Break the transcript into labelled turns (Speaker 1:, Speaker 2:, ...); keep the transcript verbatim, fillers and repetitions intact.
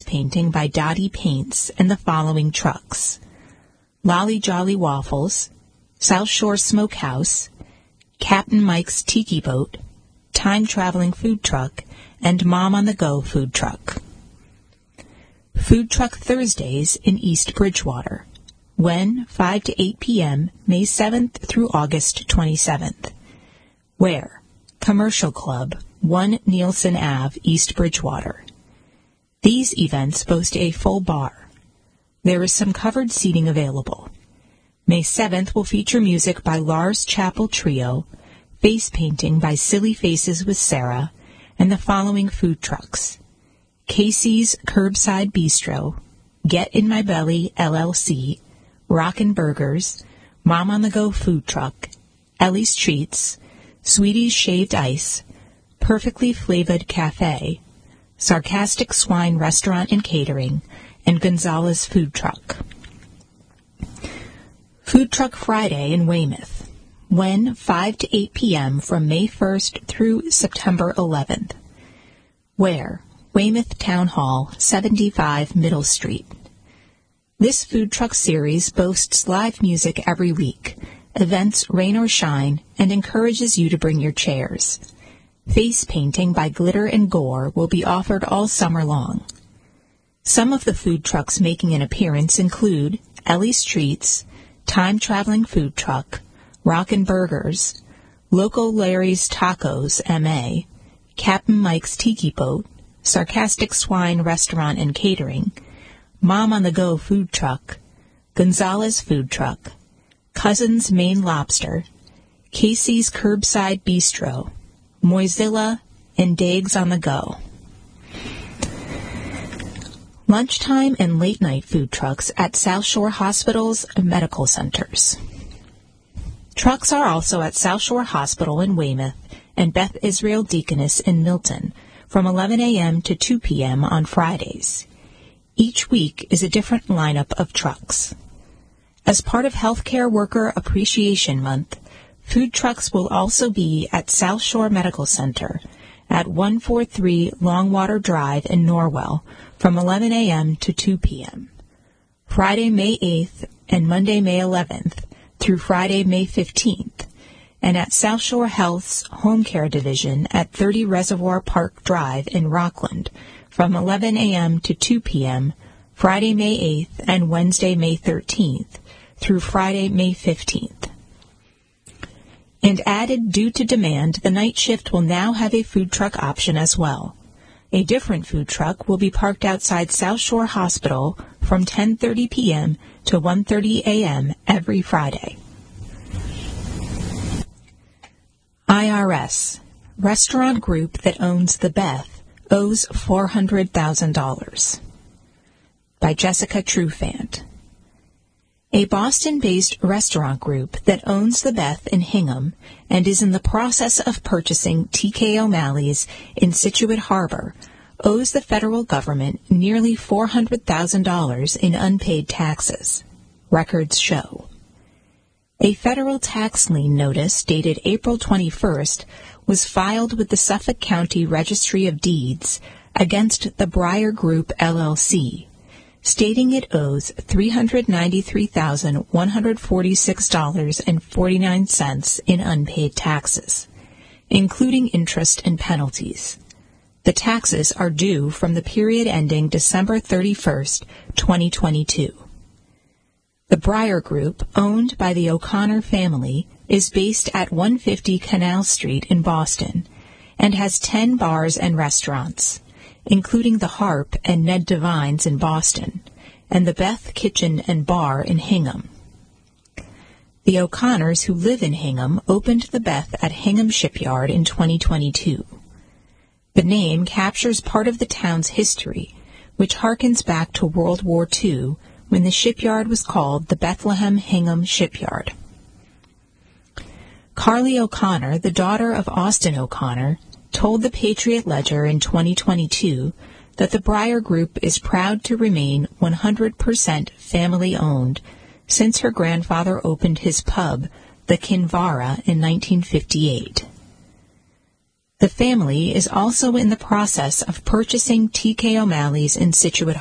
Speaker 1: painting by Dottie Paints and the following trucks: Lolly Jolly Waffles, South Shore Smokehouse, Captain Mike's Tiki Boat, Time Traveling Food Truck, and Mom on the Go Food Truck. Food Truck Thursdays in East Bridgewater. When? five to eight p.m., May seventh through August twenty-seventh. Where? Commercial Club, one Nielsen Avenue, East Bridgewater. These events boast a full bar. There is some covered seating available. May seventh will feature music by Lars Chapel Trio, face painting by Silly Faces with Sarah, and the following food trucks: Casey's Curbside Bistro, Get in My Belly L L C, Rockin' Burgers, Mom on the Go Food Truck, Ellie's Treats, Sweetie's Shaved Ice, Perfectly Flavored Cafe, Sarcastic Swine Restaurant and Catering, and Gonzalez Food Truck. Food Truck Friday in Weymouth. When? five to eight p.m. from May first through September eleventh. Where? Weymouth Town Hall, seventy-five Middle Street. This food truck series boasts live music every week, events rain or shine, and encourages you to bring your chairs. Face painting by Glitter and Gore will be offered all summer long. Some of the food trucks making an appearance include Ellie's Treats, Time Traveling Food Truck, Rockin' Burgers, Local Larry's Tacos, M A, Captain Mike's Tiki Boat, Sarcastic Swine Restaurant and Catering, Mom on the Go Food Truck, Gonzalez Food Truck, Cousins Maine Lobster, Casey's Curbside Bistro, Moizilla, and Dags on the Go. Lunchtime and late-night food trucks at South Shore Hospitals and Medical Centers. Trucks are also at South Shore Hospital in Weymouth and Beth Israel Deaconess in Milton from eleven a.m. to two p.m. on Fridays. Each week is a different lineup of trucks. As part of Healthcare Worker Appreciation Month, food trucks will also be at South Shore Medical Center at one forty-three Longwater Drive in Norwell from eleven a.m. to two p.m. Friday, May eighth and Monday, May eleventh through Friday, May fifteenth, and at South Shore Health's Home Care Division at thirty Reservoir Park Drive in Rockland from eleven a.m. to two p.m. Friday, May eighth and Wednesday, May thirteenth through Friday, May fifteenth. And added due to demand, the night shift will now have a food truck option as well. A different food truck will be parked outside South Shore Hospital from ten thirty p.m. to one thirty a.m. every Friday. I R S, restaurant group that owns the Beth, owes four hundred thousand dollars. By Jessica Trufant. A Boston-based restaurant group that owns the Beth in Hingham and is in the process of purchasing T K O'Malley's in Scituate Harbor owes the federal government nearly four hundred thousand dollars in unpaid taxes. Records show. A federal tax lien notice dated April twenty-first was filed with the Suffolk County Registry of Deeds against the Breyer Group, L L C, stating it owes three hundred ninety-three thousand one hundred forty-six dollars and forty-nine cents in unpaid taxes, including interest and penalties. The taxes are due from the period ending December thirty-first, twenty twenty-two. The Breyer Group, owned by the O'Connor family, is based at one fifty Canal Street in Boston and has ten bars and restaurants, including the Harp and Ned Devine's in Boston, and the Beth Kitchen and Bar in Hingham. The O'Connors, who live in Hingham, opened the Beth at Hingham Shipyard in twenty twenty-two. The name captures part of the town's history, which harkens back to World War Two, when the shipyard was called the Bethlehem Hingham Shipyard. Carly O'Connor, the daughter of Austin O'Connor, told the Patriot Ledger in twenty twenty-two that the Breyer Group is proud to remain one hundred percent family-owned since her grandfather opened his pub, the Kinvara, in nineteen fifty-eight. The family is also in the process of purchasing T K O'Malley's in Scituate